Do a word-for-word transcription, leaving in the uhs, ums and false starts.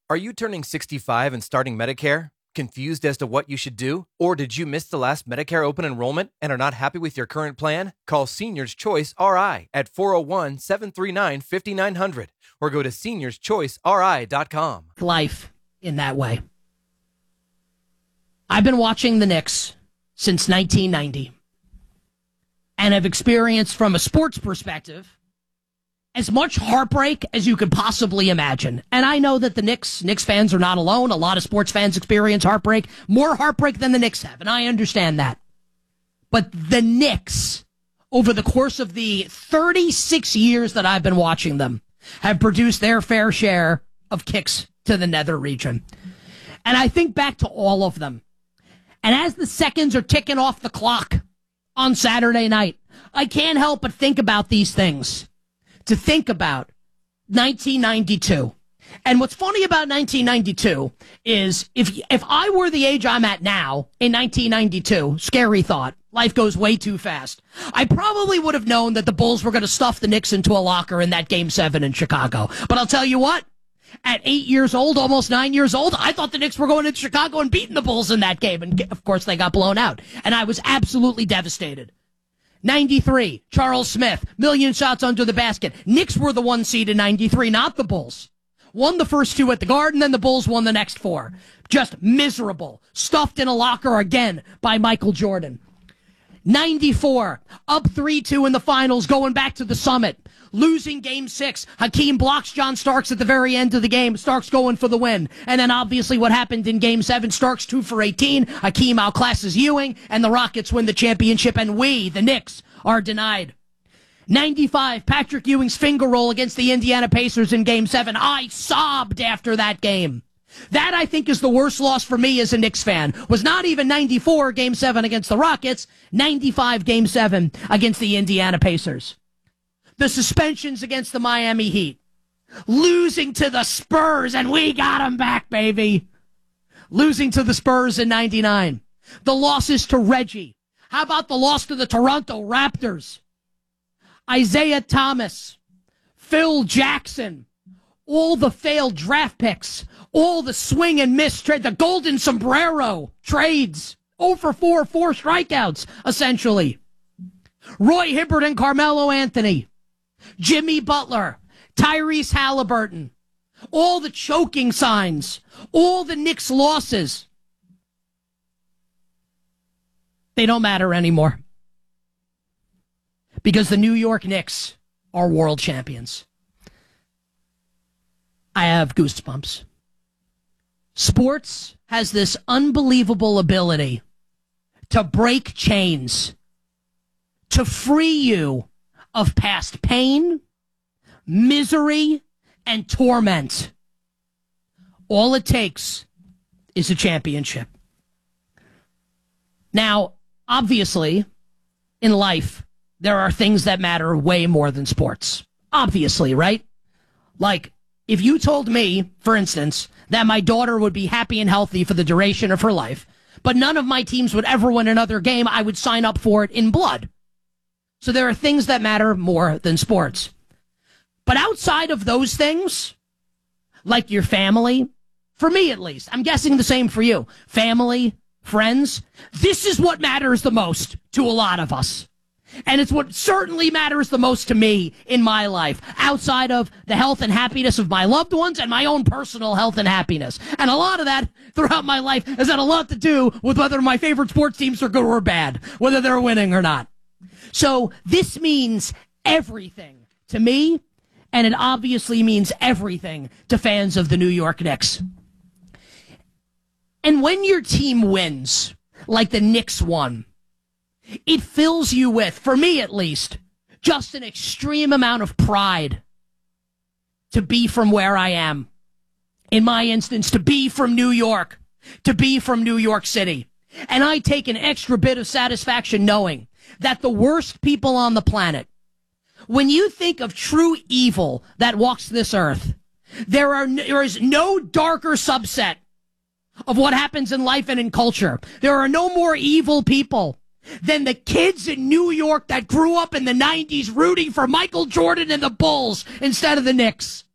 Are you turning sixty-five and starting Medicare? Confused as to what you should do? Or did you miss the last Medicare open enrollment and are not happy with your current plan? Call Seniors Choice R I at four oh one, seven three nine, five nine zero zero or go to seniors choice r i dot com. Life in that way. I've been watching the Knicks since nineteen ninety and have experienced from a sports perspective as much heartbreak as you could possibly imagine. And I know that the Knicks, Knicks fans are not alone. A lot of sports fans experience heartbreak, more heartbreak than the Knicks have, and I understand that. But the Knicks, over the course of the thirty-six years that I've been watching them, have produced their fair share of kicks to the nether region. And I think back to all of them. And as the seconds are ticking off the clock on Saturday night, I can't help but think about these things. To think about nineteen ninety-two. And what's funny about nineteen ninety-two is if if I were the age I'm at now in nineteen ninety-two, scary thought, life goes way too fast, I probably would have known that the Bulls were going to stuff the Knicks into a locker in that Game seven in Chicago. But I'll tell you what, at eight years old, almost nine years old, I thought the Knicks were going into Chicago and beating the Bulls in that game. And of course, they got blown out. And I was absolutely devastated. ninety-three, Charles Smith, million shots under the basket. Knicks were the one seed in ninety-three, not the Bulls. Won the first two at the Garden, then the Bulls won the next four. Just miserable. Stuffed in a locker again by Michael Jordan. ninety-four, up three two in the finals, going back to the Summit. Losing game six. Hakeem blocks John Starks at the very end of the game. Starks going for the win. And then obviously what happened in game seven, Starks two for eighteen. Hakeem outclasses Ewing, and the Rockets win the championship, and we, the Knicks, are denied. ninety-five, Patrick Ewing's finger roll against the Indiana Pacers in game seven. I sobbed after that game. That, I think, is the worst loss for me as a Knicks fan. Was not even ninety-four, game seven against the Rockets. ninety-five, game seven against the Indiana Pacers. The suspensions against the Miami Heat. Losing to the Spurs, and we got them back, baby. Losing to the Spurs in ninety-nine. The losses to Reggie. How about the loss to the Toronto Raptors? Isaiah Thomas. Phil Jackson. All the failed draft picks. All the swing and miss trade. The golden sombrero trades. oh for four, four strikeouts, essentially. Roy Hibbert and Carmelo Anthony. Jimmy Butler, Tyrese Halliburton, all the choking signs, all the Knicks losses. They don't matter anymore. Because the New York Knicks are world champions. I have goosebumps. Sports has this unbelievable ability to break chains, to free you of past pain, misery, and torment. All it takes is a championship. Now, obviously, in life, there are things that matter way more than sports. Obviously, right? Like, if you told me, for instance, that my daughter would be happy and healthy for the duration of her life, but none of my teams would ever win another game, I would sign up for it in blood. So there are things that matter more than sports. But outside of those things, like your family, for me at least, I'm guessing the same for you, family, friends, this is what matters the most to a lot of us. And it's what certainly matters the most to me in my life, outside of the health and happiness of my loved ones and my own personal health and happiness. And a lot of that throughout my life has had a lot to do with whether my favorite sports teams are good or bad, whether they're winning or not. So this means everything to me, and it obviously means everything to fans of the New York Knicks. And when your team wins, like the Knicks won, it fills you with, for me at least, just an extreme amount of pride to be from where I am. In my instance, to be from New York, to be from New York City. And I take an extra bit of satisfaction knowing that the worst people on the planet, when you think of true evil that walks this earth, there are there is no darker subset of what happens in life and in culture. There are no more evil people than the kids in New York that grew up in the nineties rooting for Michael Jordan and the Bulls instead of the Knicks.